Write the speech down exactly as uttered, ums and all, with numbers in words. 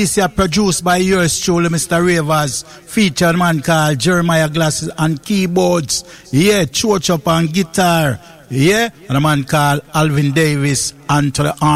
This is produced by yours truly, Mister Ravers. Featured man called Jeremiah Glasses on keyboards. Yeah, Church up on guitar. Yeah, and a man called Alvin Davis on to the